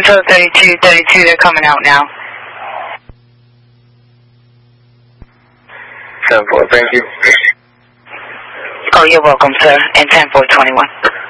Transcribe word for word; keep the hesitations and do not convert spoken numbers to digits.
Control thirty-two thirty-two, they're coming out now. ten four, thank you. Oh, you're welcome, sir. And ten four twenty-one.